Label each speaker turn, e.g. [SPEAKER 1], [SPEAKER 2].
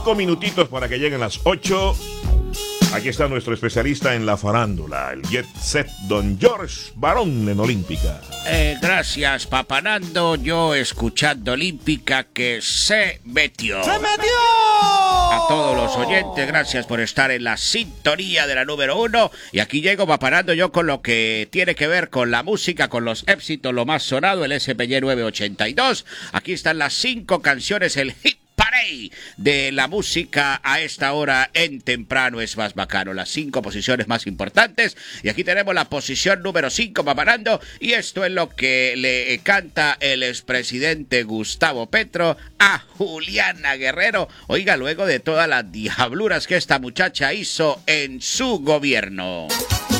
[SPEAKER 1] 5 minutitos para que lleguen las 8. Aquí está nuestro especialista en la farándula, el jet set, don George Barón en Olímpica.
[SPEAKER 2] Gracias, Papanando. Yo escuchando Olímpica que se metió.
[SPEAKER 3] ¡Se metió!
[SPEAKER 2] A todos los oyentes, gracias por estar en la sintonía de la número 1. Y aquí llego, Papanando, yo con lo que tiene que ver con la música, con los éxitos, lo más sonado, el SPY 982. Aquí están las 5 canciones, el hit parade de la música a esta hora en Temprano es Más Bacano. Las 5 posiciones más importantes. Y aquí tenemos la posición número 5, Papanando. Y esto es lo que le canta el expresidente Gustavo Petro a Juliana Guerrero. Oiga, luego de todas las diabluras que esta muchacha hizo en su gobierno.